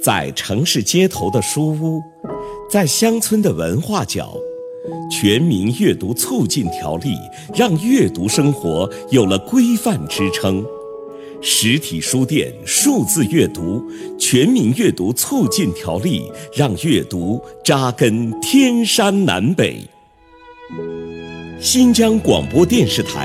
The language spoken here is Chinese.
在城市街头的书屋，在乡村的文化角，全民阅读促进条例让阅读生活有了规范支撑。实体书店数字阅读，全民阅读促进条例让阅读扎根天山南北。新疆广播电视台